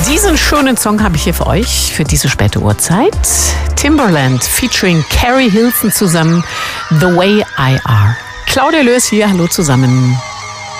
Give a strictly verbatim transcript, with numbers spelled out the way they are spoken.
Diesen schönen Song habe ich hier für euch, für diese späte Uhrzeit. Timbaland featuring Carrie Hilson zusammen, The Way I Are. Claudia Lörs hier, hallo zusammen.